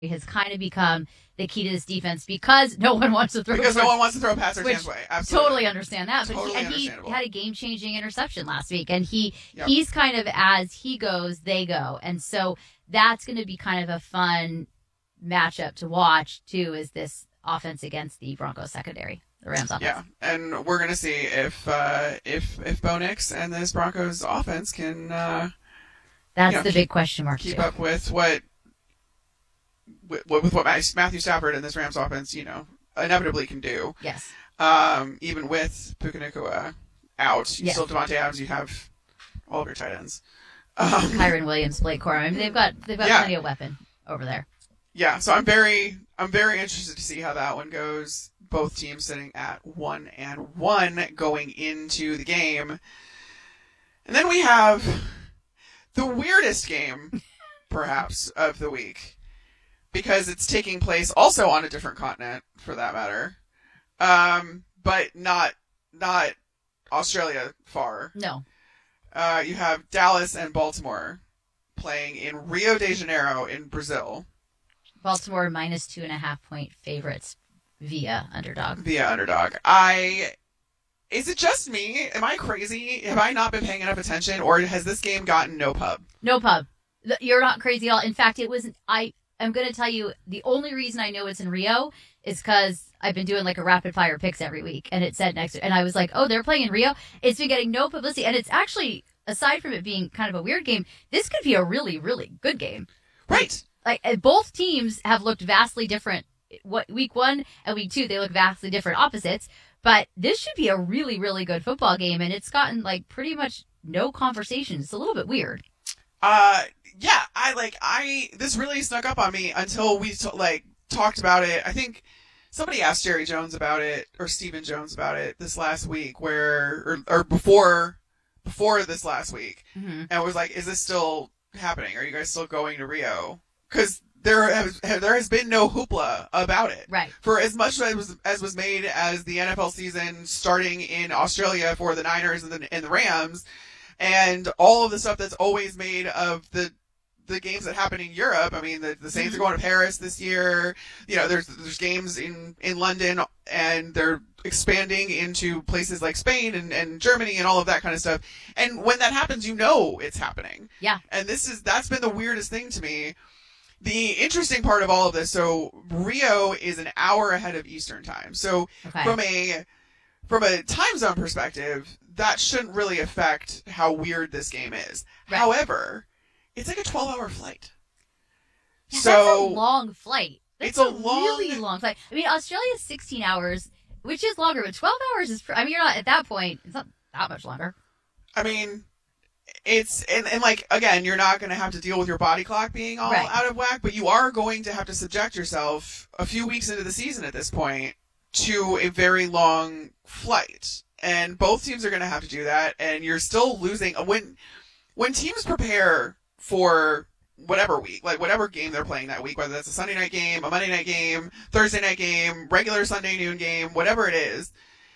has kind of become the key to this defense because no one wants to throw. Because no one wants to throw a pass or chance way. Absolutely. Totally understand that. But he had a game-changing interception last week, and he's kind of, as he goes, they go, and so that's going to be kind of a fun matchup to watch too. Is this offense against the Broncos secondary, the Rams offense? Yeah, and we're going to see if Bo Nix and this Broncos offense can. That's the big question mark. Keep up with what Matthew Stafford and this Rams offense, inevitably can do. Yes. Even with Puka Nacua out, you still have Devontae Adams. You have all of your tight ends. Kyren Williams, Blake Corum. I mean, they've got plenty of weapon over there. Yeah. So I'm very interested to see how that one goes. Both teams sitting at 1-1 going into the game, and then we have the weirdest game, perhaps, of the week. Because it's taking place also on a different continent, for that matter, but not Australia far. No. You have Dallas and Baltimore playing in Rio de Janeiro in Brazil. Baltimore minus 2.5 point favorites via underdog. Is it just me? Am I crazy? Have I not been paying enough attention, or has this game gotten no pub? No pub. You're not crazy at all. In fact, I'm going to tell you the only reason I know it's in Rio is because I've been doing like a rapid fire picks every week, and it said next, and I was like, oh, they're playing in Rio. It's been getting no publicity, and it's actually, aside from it being kind of a weird game, this could be a really, really good game. Right. Like both teams have looked vastly different. Week 1 and week 2, they look vastly different opposites, but this should be a really, really good football game, and it's gotten like pretty much no conversation. It's a little bit weird. Yeah, this really snuck up on me until we talked about it. I think somebody asked Jerry Jones about it, or Stephen Jones about it this last week, or before this last week, and was like, "Is this still happening? Are you guys still going to Rio?" Because there has been no hoopla about it. Right. For as much as was made as the NFL season starting in Australia for the Niners and the Rams, and all of the stuff that's always made of the games that happen in Europe. I mean, the Saints are going to Paris this year. There's games in London, and they're expanding into places like Spain and Germany and all of that kind of stuff. And when that happens, it's happening. Yeah. And that's been the weirdest thing to me. The interesting part of all of this, so Rio is an hour ahead of Eastern time. So from a time zone perspective, that shouldn't really affect how weird this game is. Right. However, it's like a 12-hour flight. Yeah, so that's a long flight. It's a really long flight. I mean, Australia's 16 hours, which is longer, but 12 hours is, you're not, at that point, it's not that much longer. I mean, it's, and again, you're not going to have to deal with your body clock being all out of whack, but you are going to have to subject yourself a few weeks into the season at this point to a very long flight. And both teams are going to have to do that, and you're still losing. When teams prepare for whatever week, like whatever game they're playing that week, whether that's a Sunday night game, a Monday night game, Thursday night game, regular Sunday noon game, whatever it is,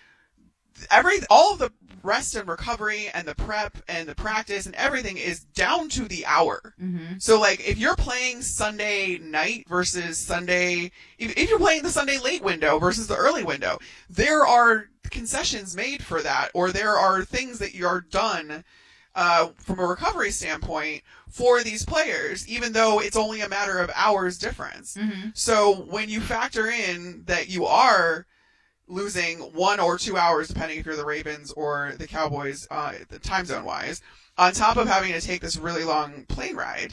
all of the rest and recovery and the prep and the practice and everything is down to the hour. Mm-hmm. So if you're playing Sunday night versus Sunday, if you're playing the Sunday late window versus the early window, there are concessions made for that, or there are things that you're done from a recovery standpoint for these players, even though it's only a matter of hours difference. Mm-hmm. So when you factor in that you are losing 1 or 2 hours, depending if you're the Ravens or the Cowboys, the time zone wise, on top of having to take this really long plane ride,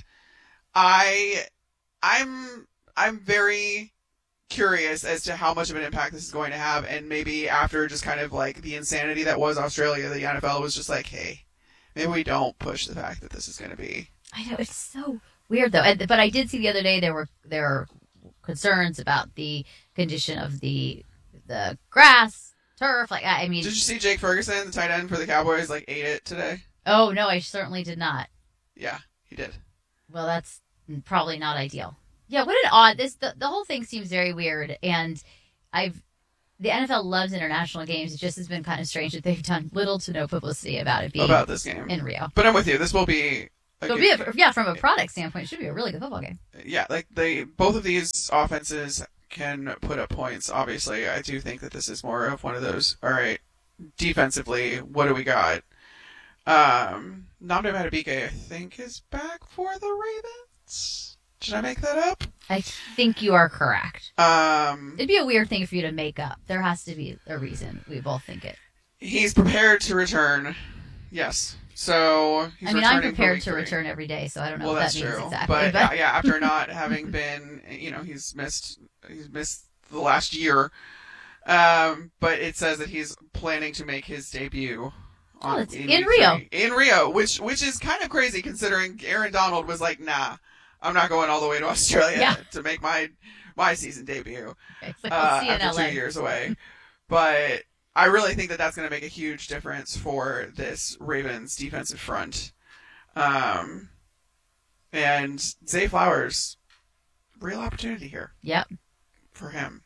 I'm very curious as to how much of an impact this is going to have, and maybe after just kind of the insanity that was Australia, the NFL was just like, hey, maybe we don't push the fact that this is going to be. I know, it's so weird though. But I did see the other day there were concerns about the condition of the grass, turf. I mean, did you see Jake Ferguson, the tight end for the Cowboys, ate it today? Oh no, I certainly did not. Yeah, he did. Well, that's probably not ideal. Yeah, what an odd. The whole thing seems very weird, and the NFL loves international games. It just has been kind of strange that they've done little to no publicity about it being about this game in Rio. But I'm with you. This will be So from a product standpoint, it should be a really good football game. Yeah, like both of these offenses can put up points. Obviously, I do think that this is more of one of those. All right, defensively, what do we got? Nnamdi Madubuike, I think, is back for the Ravens. Did I make that up? I think you are correct. It'd be a weird thing for you to make up. There has to be a reason. We both think it. He's prepared to return. Yes. So I'm prepared to return every day, so I don't know what that means exactly. But yeah, after not having been, he's missed the last year. But it says that he's planning to make his debut in Rio. In Rio, which is kind of crazy considering Aaron Donald was like, nah, I'm not going all the way to Australia to make my season debut after 2 years away. But I really think that that's going to make a huge difference for this Ravens defensive front. And Zay Flowers, real opportunity here. Yep. For him.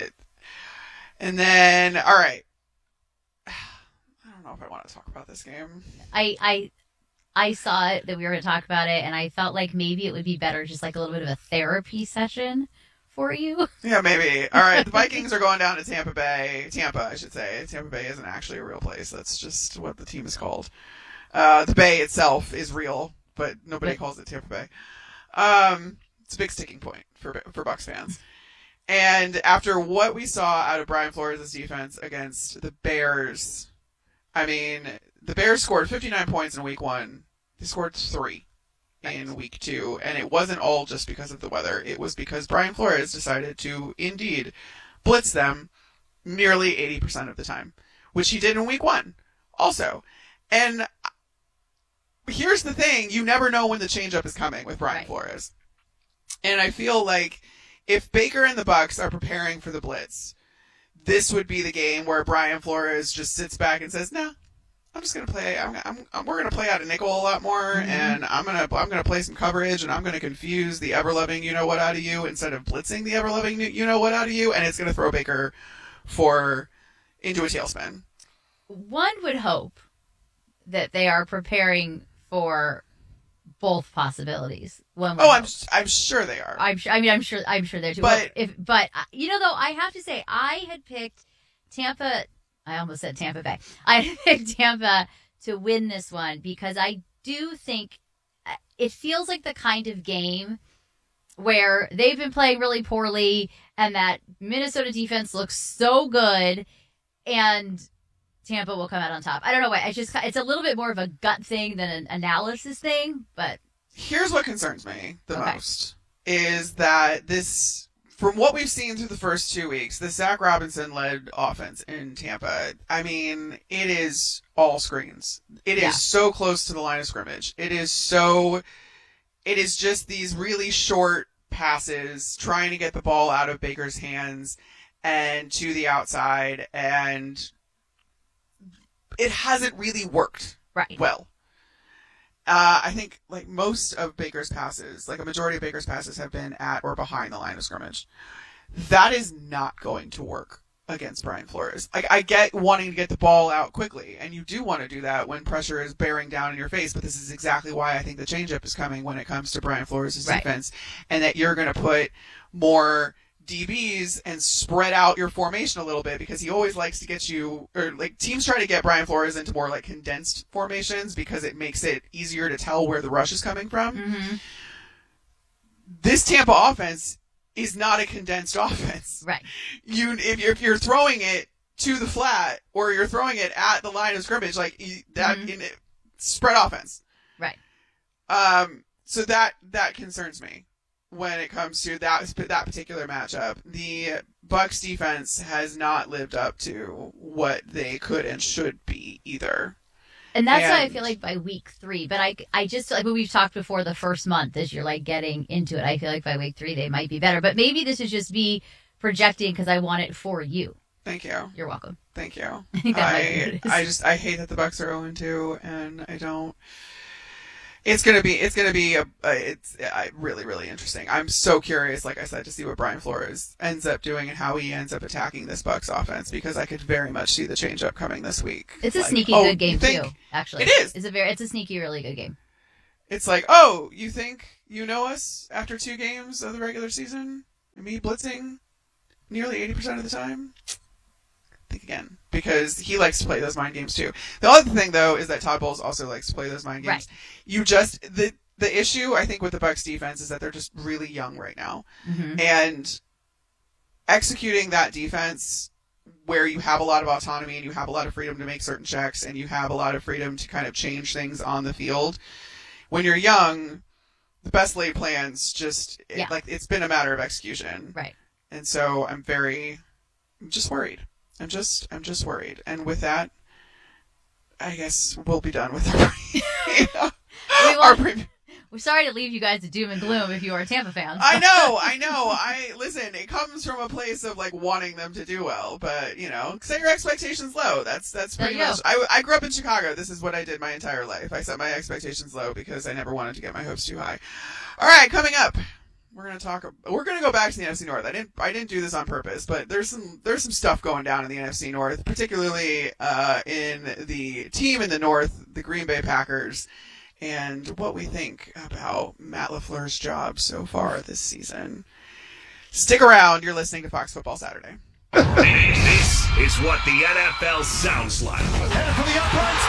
And then, all right. I don't know if I want to talk about this game. I saw it that we were going to talk about it, and I felt like maybe it would be better just like a little bit of a therapy session for you. Yeah, maybe. All right, the Vikings are going down to Tampa Bay. Tampa, I should say. Tampa Bay isn't actually a real place. That's just what the team is called. The Bay itself is real, but nobody calls it Tampa Bay. It's a big sticking point for Bucs fans. And after what we saw out of Brian Flores' defense against the Bears, I mean, the Bears scored 59 points in week 1. They scored 3 in week 2, and it wasn't all just because of the weather. It was because Brian Flores decided to indeed blitz them nearly 80% of the time, which he did in week 1 also. And here's the thing, you never know when the changeup is coming with Brian Flores. And I feel like if Baker and the Bucs are preparing for the blitz, this would be the game where Brian Flores just sits back and says, "No, I'm just gonna play. We're gonna play out of nickel a lot more, and I'm gonna play some coverage, and I'm gonna confuse the ever loving you know what out of you instead of blitzing the ever loving you know what out of you, and it's gonna throw Baker into a tailspin." One would hope that they are preparing for both possibilities. I'm sure they are. I'm sure they're too. But though, I have to say, I had picked Tampa. I almost said Tampa Bay. I had picked Tampa to win this one because I do think it feels like the kind of game where they've been playing really poorly and that Minnesota defense looks so good and Tampa will come out on top. I don't know why. It's a little bit more of a gut thing than an analysis thing, but here's what concerns me the most is that this, from what we've seen through the first 2 weeks, the Zach Robinson-led offense in Tampa, I mean, it is all screens. It is so close to the line of scrimmage. It is just these really short passes, trying to get the ball out of Baker's hands and to the outside, and it hasn't really worked well. I think like most of Baker's passes, like a majority of Baker's passes have been at or behind the line of scrimmage. That is not going to work against Brian Flores. Like, I get wanting to get the ball out quickly, and you do want to do that when pressure is bearing down in your face, but this is exactly why I think the changeup is coming when it comes to Brian Flores' defense, and that you're going to put more DBs and spread out your formation a little bit, because he always likes to get you, or like teams try to get Brian Flores into more like condensed formations because it makes it easier to tell where the rush is coming from. Mm-hmm. This Tampa offense is not a condensed offense. Right. If you're throwing it to the flat or you're throwing it at the line of scrimmage, like that in it, spread offense. Right. So that concerns me when it comes to that particular matchup. The Bucs defense has not lived up to what they could and should be either. And that's why I feel like by week 3, but I just, like when we've talked before, the first month as you're like getting into it, I feel like by week 3 they might be better. But maybe this is just me projecting because I want it for you. Thank you. You're welcome. Thank you. I think that might be what it is. I hate that the Bucs are 0-2, and I don't. It's gonna be it's really, really interesting. I'm so curious, like I said, to see what Brian Flores ends up doing and how he ends up attacking this Bucs offense, because I could very much see the changeup coming this week. It's a sneaky good game too. Actually, it is. It's a sneaky, really good game. it's like, oh, you think you know us after 2 games of the regular season? And me blitzing nearly 80% of the time? Think again. Because he likes to play those mind games too. The other thing, though, is that Todd Bowles also likes to play those mind games. Right. You just, the issue, I think, with the Bucs defense is that they're just really young right now. Mm-hmm. And executing that defense where you have a lot of autonomy and you have a lot of freedom to make certain checks and you have a lot of freedom to kind of change things on the field. When you're young, the best laid plans just, it's been a matter of execution. Right. And so I'm just worried. I'm just worried. And with that, I guess we'll be done with our preview. We're sorry to leave you guys to doom and gloom if you are a Tampa fan. I know. Listen, it comes from a place of like wanting them to do well, but set your expectations low. That's pretty much. I grew up in Chicago. This is what I did my entire life. I set my expectations low because I never wanted to get my hopes too high. All right, coming up, we're gonna go back to the NFC North. I didn't do this on purpose, but there's some stuff going down in the NFC North, particularly in the team in the North, the Green Bay Packers. And what we think about Matt LaFleur's job so far this season. Stick around. You're listening to Fox Football Saturday. This is what the NFL sounds like. Headed for the uprights.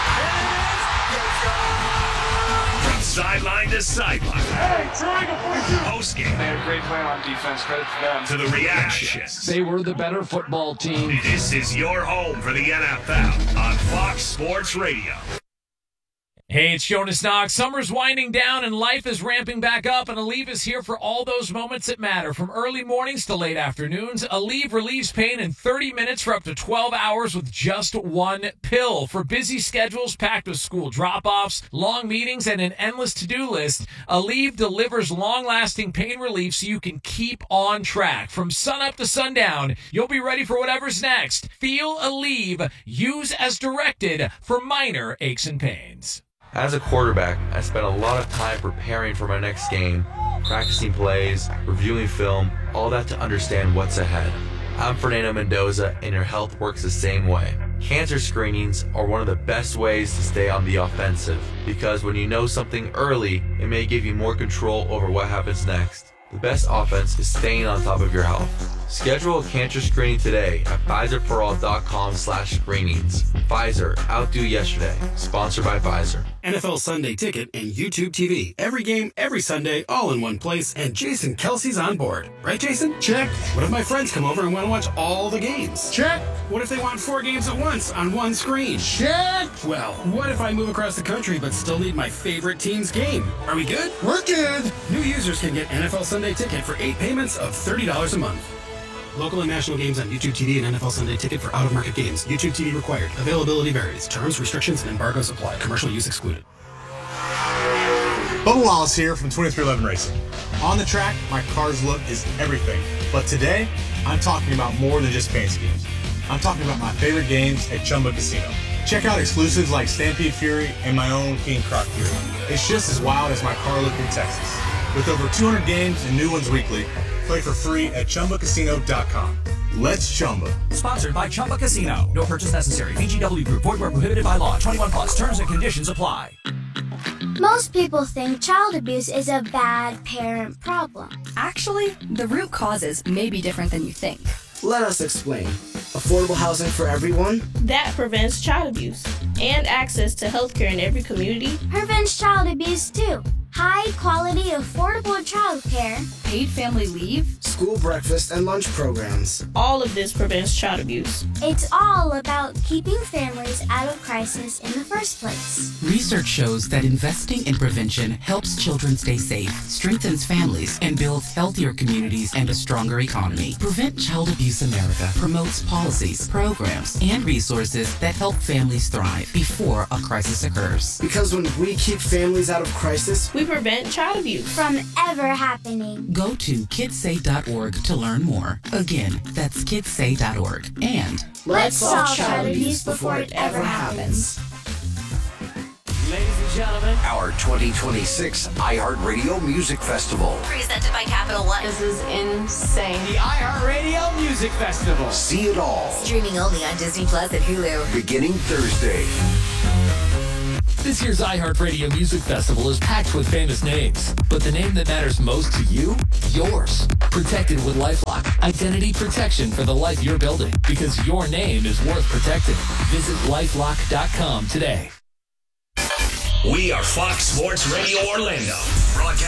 From sideline to sideline. Hey, triangle. Post-game. They had a great plan on defense. Credit to them. To the reactions. They were the better football team. This is your home for the NFL on Fox Sports Radio. Hey, it's Jonas Knox. Summer's winding down and life is ramping back up, and Aleve is here for all those moments that matter. From early mornings to late afternoons, Aleve relieves pain in 30 minutes for up to 12 hours with just one pill. For busy schedules packed with school drop-offs, long meetings, and an endless to-do list, Aleve delivers long-lasting pain relief so you can keep on track. From sunup to sundown, you'll be ready for whatever's next. Feel Aleve. Use as directed for minor aches and pains. As a quarterback, I spent a lot of time preparing for my next game, practicing plays, reviewing film, all that to understand what's ahead. I'm Fernando Mendoza, and your health works the same way. Cancer screenings are one of the best ways to stay on the offensive, because when you know something early, it may give you more control over what happens next. The best offense is staying on top of your health. Schedule a cancer screening today at PfizerForAll.com/screenings. Pfizer, outdo yesterday. Sponsored by Pfizer. NFL Sunday Ticket and YouTube TV. Every game, every Sunday, all in one place, and Jason Kelsey's on board. Right, Jason? Check. What if my friends come over and want to watch all the games? Check. What if they want 4 games at once on one screen? Check. Well, what if I move across the country but still need my favorite team's game? Are we good? We're good. New users can get NFL Sunday Ticket for 8 payments of $30 a month. Local and national games on YouTube TV and NFL Sunday Ticket for out-of-market games. YouTube TV required. Availability varies. Terms, restrictions, and embargoes apply. Commercial use excluded. Bubba Wallace here from 2311 Racing. On the track, my car's look is everything. But today, I'm talking about more than just fancy games. I'm talking about my favorite games at Chumba Casino. Check out exclusives like Stampede Fury and my own King Croc Fury. It's just as wild as my car look in Texas. With over 200 games and new ones weekly, play for free at ChumbaCasino.com. Let's Chumba. Sponsored by Chumba Casino. No purchase necessary. VGW Group. Void where prohibited by law. 21 plus. Terms and conditions apply. Most people think child abuse is a bad parent problem. Actually, the root causes may be different than you think. Let us explain. Affordable housing for everyone? That prevents child abuse. And access to healthcare in every community. Prevents child abuse too. High quality, affordable childcare. Paid family leave. School breakfast and lunch programs. All of this prevents child abuse. It's all about keeping families out of crisis in the first place. Research shows that investing in prevention helps children stay safe, strengthens families, and builds healthier communities and a stronger economy. Prevent Child Abuse America promotes policies, programs, and resources that help families thrive before a crisis occurs. Because when we keep families out of crisis, we prevent child abuse from ever happening. Go to kidssay.org to learn more. Again, that's kidssay.org. And let's solve child abuse before it ever happens. Ladies and gentlemen, our 2026 iHeartRadio Music Festival. Presented by Capital One. This is insane. The iHeartRadio Music Festival. See it all. Streaming only on Disney Plus and Hulu. Beginning Thursday. This year's iHeartRadio Music Festival is packed with famous names, but the name that matters most to you? Yours. Protected with LifeLock. Identity protection for the life you're building, because your name is worth protecting. Visit LifeLock.com today. We are Fox Sports Radio Orlando. Broadcast